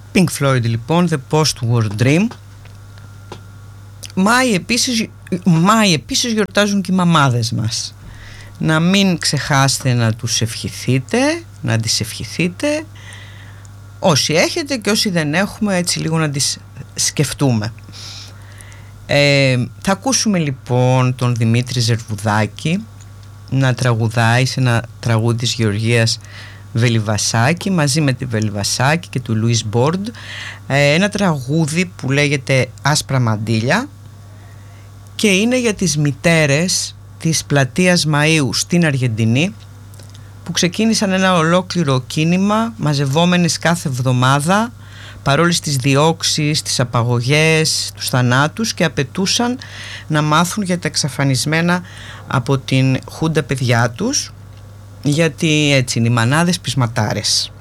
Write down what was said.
Pink Floyd λοιπόν, The Post-War Dream. Μάη επίσης γιορτάζουν και οι μαμάδες μας. Να μην ξεχάσετε να τους ευχηθείτε, να τις ευχηθείτε, όσοι έχετε και όσοι δεν έχουμε, έτσι λίγο να τις σκεφτούμε. Θα ακούσουμε λοιπόν τον Δημήτρη Ζερβουδάκη να τραγουδάει σε ένα τραγούδι της Γεωργίας Βελιβασάκη μαζί με τη Βελιβασάκη και του Λουίς Μπόρντ, ένα τραγούδι που λέγεται Άσπρα Μαντήλια και είναι για τις μητέρες της πλατείας Μαΐου στην Αργεντινή που ξεκίνησαν ένα ολόκληρο κίνημα μαζευόμενες κάθε εβδομάδα παρόλες τις διώξεις, τις απαγωγές, τους θανάτους και απαιτούσαν να μάθουν για τα εξαφανισμένα από την Χούντα παιδιά τους, γιατί έτσι είναι οι μανάδες πεισματάρες.